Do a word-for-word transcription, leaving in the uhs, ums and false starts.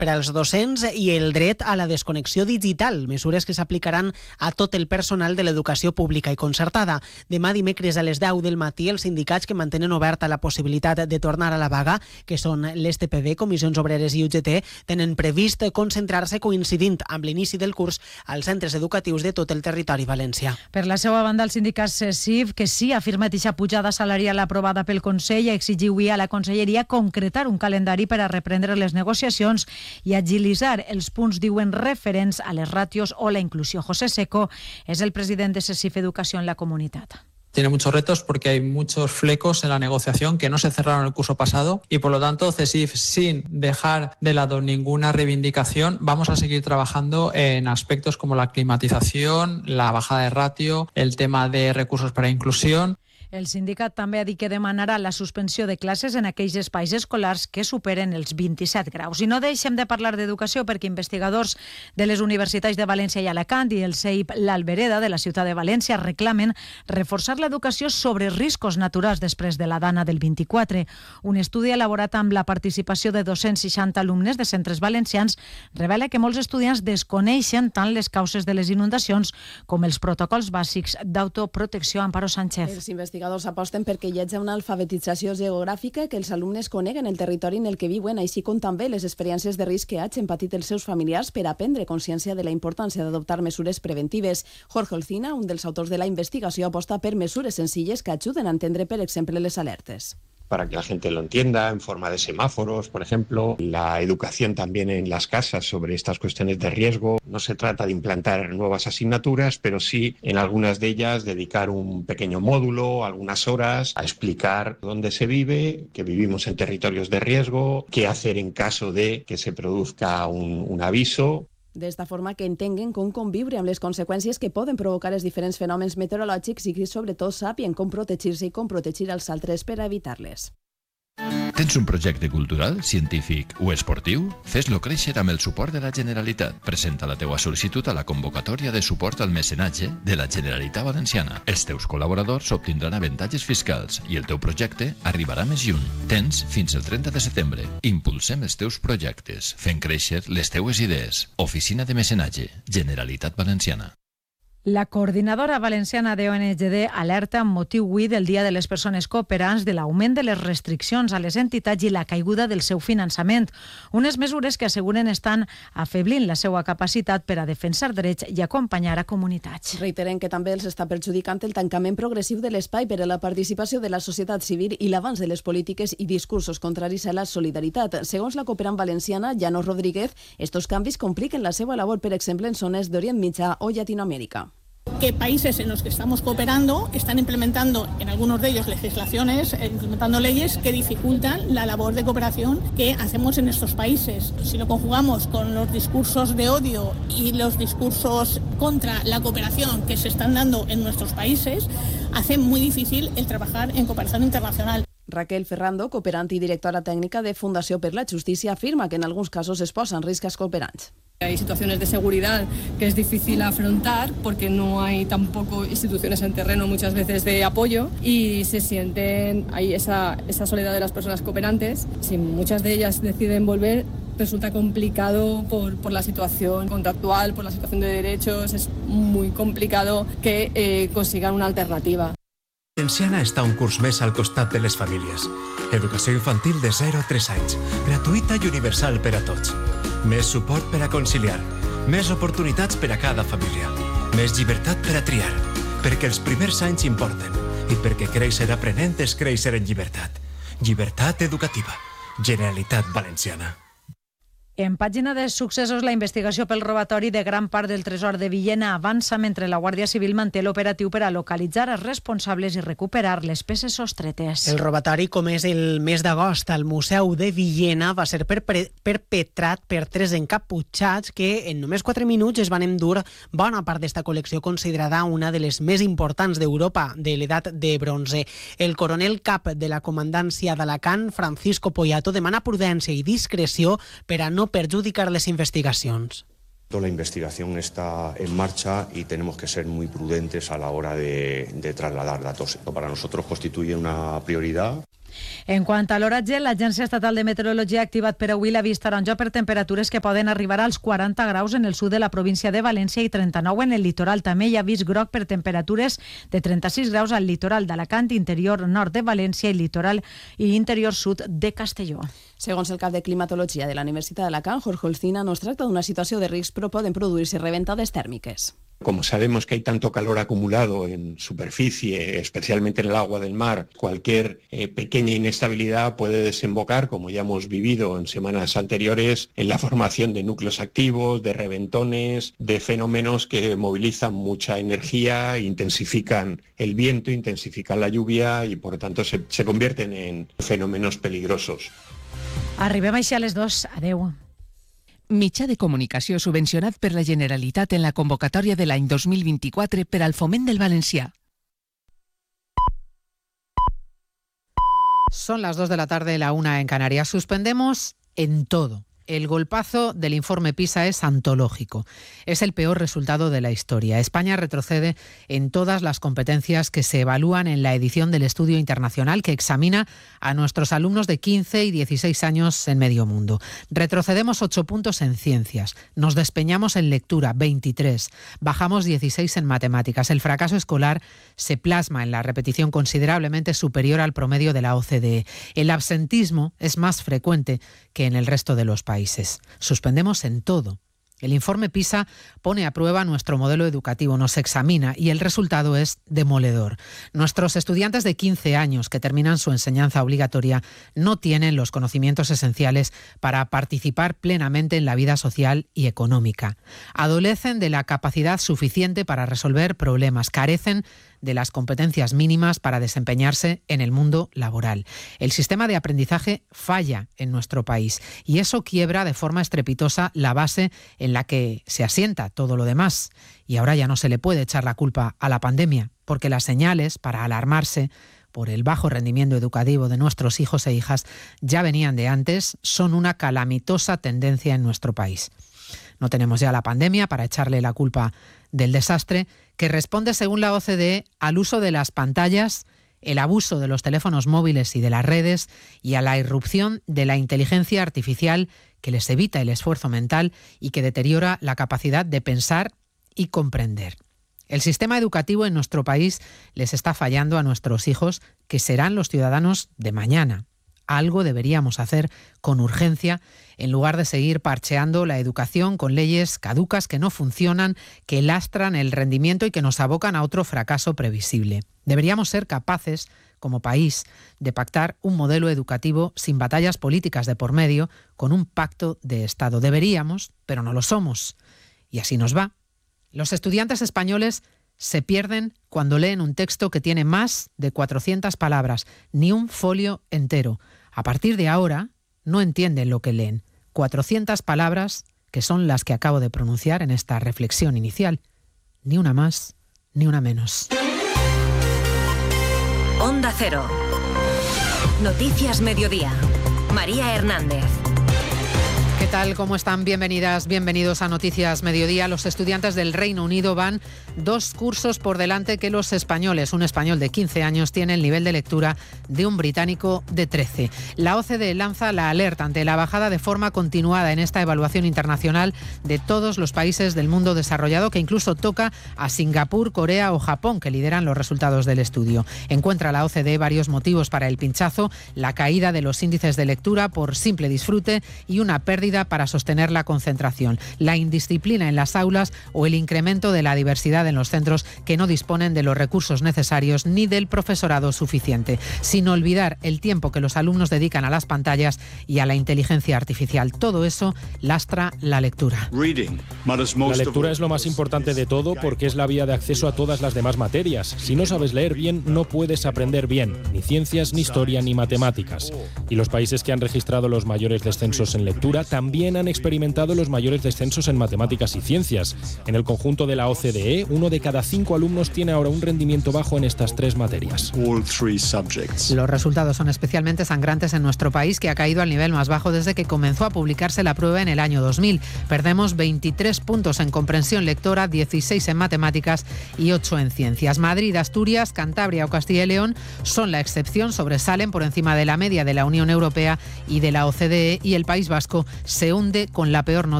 per als docents i el dret a la desconnexió digital, mesures que s'aplicaran a tot el personal de l'educació pública i concertada. Demà dimecres a les deu del matí, els sindicats que mantenen oberta la possibilitat de tornar a la vaga, que són l'S T P B, Comissions Obreres i U G T, tenen previst concentrar-se coincidint amb l'inici del curs als centres educatius de tot el territori valencià. Per la seva banda, el sindicat C E S I F, que sí ha afirmat aquesta pujada salarial aprovada pel Consell, ha exigit avui a la Conselleria concretar un calendari per a reprendre les negociacions i agilitzar els punts, diuen, referents a les ràtios o la inclusió. José Seco és el president de C E S I F Educació en la comunitat. Tiene muchos retos porque hay muchos flecos en la negociación que no se cerraron el curso pasado y por lo tanto C E S I F, sin dejar de lado ninguna reivindicación, vamos a seguir trabajando en aspectos como la climatización, la bajada de ratio, el tema de recursos para inclusión. El sindicat també ha dit que demanarà la suspensió de classes en aquells espais escolars que superen els vint-i-set graus. I no deixem de parlar d'educació perquè investigadors de les universitats de València i Alacant i el C E I P L'Albereda de la ciutat de València reclamen reforçar l'educació sobre riscos naturals després de la dana del vint-i-quatre. Un estudi elaborat amb la participació de dos-cents seixanta alumnes de centres valencians revela que molts estudiants desconeixen tant les causes de les inundacions com els protocols bàsics d'autoprotecció. Amparo Sánchez. Els investigadors aposten perquè hi hagi una alfabetització geogràfica, que els alumnes coneguen el territori en el que viuen, així com també les experiències de risc que hagin patit els seus familiars per a prendre consciència de la importància d'adoptar mesures preventives. Jorge Olcina, un dels autors de la investigació, aposta per mesures senzilles que ajuden a entendre, per exemple, les alertes. Para que la gente lo entienda, en forma de semáforos, por ejemplo. La educación también en las casas sobre estas cuestiones de riesgo. No se trata de implantar nuevas asignaturas, pero sí en algunas de ellas dedicar un pequeño módulo, algunas horas, a explicar dónde se vive, que vivimos en territorios de riesgo, qué hacer en caso de que se produzca un, un aviso. D'esta forma que entenguen com conviure amb les conseqüències que poden provocar els diferents fenòmens meteorològics i que sobretot sàpien com protegir-se i com protegir els altres per a evitar-les. Tens un projecte cultural, científic o esportiu? Fes-lo créixer amb el suport de la Generalitat. Presenta la teua sol·licitud a la convocatòria de suport al mecenatge de la Generalitat Valenciana. Els teus col·laboradors obtindran avantatges fiscals i el teu projecte arribarà més lluny. Tens fins el trenta de setembre. Impulsem els teus projectes, fent créixer les teues idees. Oficina de Mecenatge, Generalitat Valenciana. La coordinadora valenciana de O N G D alerta amb motiu avui del Dia de les Persones Cooperants de l'augment de les restriccions a les entitats i la caiguda del seu finançament. Unes mesures que asseguren estan afeblint la seva capacitat per a defensar drets i acompanyar a comunitats. Reiteren que també els està perjudicant el tancament progressiu de l'espai per a la participació de la societat civil i l'avanç de les polítiques i discursos contraris a la solidaritat. Segons la cooperant valenciana Llano Rodríguez, estos canvis compliquen la seva labor, per exemple, en zones d'Orient Mitjà o Llatinoamèrica. Que países en los que estamos cooperando están implementando, en algunos de ellos, legislaciones, implementando leyes que dificultan la labor de cooperación que hacemos en estos países. Si lo conjugamos con los discursos de odio y los discursos contra la cooperación que se están dando en nuestros países, hace muy difícil el trabajar en cooperación internacional. Raquel Ferrando, cooperant i directora tècnica de Fundació per la Justícia, afirma que en alguns casos es posa en risc als cooperants. Hay situaciones de seguridad que es difícil afrontar porque no hay tampoco instituciones en terreno muchas veces de apoyo y se sienten, hay esa, esa soledad de las personas cooperantes. Si muchas de ellas deciden volver, resulta complicado por, por la situación contractual, por la situación de derechos, es muy complicado que eh, consigan una alternativa. Valenciana està un curs més al costat de les famílies. Educació infantil de zero a tres anys, gratuïta i universal per a tots. Més suport per a conciliar, més oportunitats per a cada família, més llibertat per a triar, perquè els primers anys importen i perquè créixer aprenent és créixer en llibertat. Llibertat educativa. Generalitat Valenciana. En pàgina de successos, la investigació pel robatori de gran part del tresor de Villena avança mentre la Guàrdia Civil manté l'operatiu per a localitzar els responsables i recuperar les peces sostretes. El robatori comès el mes d'agost al Museu de Villena va ser perpetrat per tres encaputxats que en només quatre minuts es van endur bona part d'esta col·lecció, considerada una de les més importants d'Europa de l'edat de bronze. El coronel cap de la comandància d'Alacant, Francisco Poyato, demana prudència i discreció per a no perjudicar les investigacions. La investigación está en marcha y tenemos que ser muy prudentes a la hora de, de trasladar datos. Para nosotros constituye una prioridad. En quant a l'oratge, l'Agència Estatal de Meteorologia ha activat per avui l'avís taronja per temperatures que poden arribar als quaranta graus en el sud de la província de València i trenta-nou en el litoral. També hi ha avís groc per temperatures de trenta-sis graus al litoral d'Alacant, interior nord de València i litoral i interior sud de Castelló. Segons el cap de climatologia de la Universitat d'Alacant, Jorge Olcina, no es tracta d'una situació de risc, però poden produir-se reventades tèrmiques. Como sabemos que hay tanto calor acumulado en superficie, especialmente en el agua del mar, cualquier eh, pequeña inestabilidad puede desembocar, como ya hemos vivido en semanas anteriores, en la formación de núcleos activos, de reventones, de fenómenos que movilizan mucha energía, intensifican el viento, intensifican la lluvia y por tanto se, se convierten en fenómenos peligrosos. Arribem així a les dos. Adeu. Mitjà de comunicació subvencionat per la Generalitat en la convocatòria de l'any dos mil vint-i-quatre per al foment del valencià. Son las dos de la tarde, la una en Canarias. Suspendemos en todo. El golpazo del informe PISA es antológico. Es el peor resultado de la historia. España retrocede en todas las competencias que se evalúan en la edición del estudio internacional que examina a nuestros alumnos de quince y dieciséis años en medio mundo. Retrocedemos ocho puntos en ciencias. Nos despeñamos en lectura, veintitrés. Bajamos dieciséis en matemáticas. El fracaso escolar se plasma en la repetición considerablemente superior al promedio de la O C D E. El absentismo es más frecuente que en el resto de los países. Suspendemos en todo. El informe PISA pone a prueba nuestro modelo educativo, nos examina y el resultado es demoledor. Nuestros estudiantes de quince años que terminan su enseñanza obligatoria no tienen los conocimientos esenciales para participar plenamente en la vida social y económica. Adolecen de la capacidad suficiente para resolver problemas, carecen de las competencias mínimas para desempeñarse en el mundo laboral. El sistema de aprendizaje falla en nuestro país y eso quiebra de forma estrepitosa la base en la que se asienta todo lo demás. Y ahora ya no se le puede echar la culpa a la pandemia, porque las señales para alarmarse por el bajo rendimiento educativo de nuestros hijos e hijas ya venían de antes, son una calamitosa tendencia en nuestro país. No tenemos ya la pandemia para echarle la culpa del desastre, que responde, según la O C D E, al uso de las pantallas, el abuso de los teléfonos móviles y de las redes y a la irrupción de la inteligencia artificial que les evita el esfuerzo mental y que deteriora la capacidad de pensar y comprender. El sistema educativo en nuestro país les está fallando a nuestros hijos, que serán los ciudadanos de mañana. Algo deberíamos hacer con urgencia en lugar de seguir parcheando la educación con leyes caducas que no funcionan, que lastran el rendimiento y que nos abocan a otro fracaso previsible. Deberíamos ser capaces, como país, de pactar un modelo educativo sin batallas políticas de por medio, con un pacto de Estado. Deberíamos, pero no lo somos. Y así nos va. Los estudiantes españoles se pierden cuando leen un texto que tiene más de cuatrocientas palabras, ni un folio entero. A partir de ahora, no entienden lo que leen. cuatrocientas palabras que son las que acabo de pronunciar en esta reflexión inicial. Ni una más, ni una menos. Onda Cero. Noticias Mediodía. María Hernández. ¿Qué tal? ¿Cómo están? Bienvenidas, bienvenidos a Noticias Mediodía. Los estudiantes del Reino Unido van dos cursos por delante que los españoles. Un español de quince años tiene el nivel de lectura de un británico de trece. La O C D E lanza la alerta ante la bajada de forma continuada en esta evaluación internacional de todos los países del mundo desarrollado, que incluso toca a Singapur, Corea o Japón, que lideran los resultados del estudio. Encuentra la O C D E varios motivos para el pinchazo: la caída de los índices de lectura por simple disfrute y una pérdida para sostener la concentración, la indisciplina en las aulas o el incremento de la diversidad en los centros que no disponen de los recursos necesarios ni del profesorado suficiente, sin olvidar el tiempo que los alumnos dedican a las pantallas y a la inteligencia artificial. Todo eso lastra la lectura. La lectura es lo más importante de todo porque es la vía de acceso a todas las demás materias. Si no sabes leer bien, no puedes aprender bien, ni ciencias, ni historia, ni matemáticas. Y los países que han registrado los mayores descensos en lectura también también han experimentado los mayores descensos en matemáticas y ciencias. En el conjunto de la O C D E, uno de cada cinco alumnos tiene ahora un rendimiento bajo en estas tres materias. Los resultados son especialmente sangrantes en nuestro país, que ha caído al nivel más bajo desde que comenzó a publicarse la prueba en el año dos mil. Perdemos veintitrés puntos en comprensión lectora, dieciséis en matemáticas y ocho en ciencias. Madrid, Asturias, Cantabria o Castilla y León son la excepción, sobresalen por encima de la media de la Unión Europea y de la O C D E, y el País Vasco se hunde con la peor nota